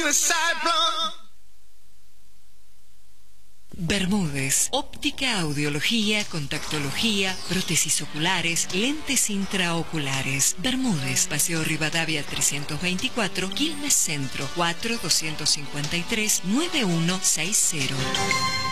Bermúdez, óptica, audiología, contactología, prótesis oculares, lentes intraoculares. Bermúdez, Paseo Rivadavia 324, Quilmes Centro, 4-253-9160.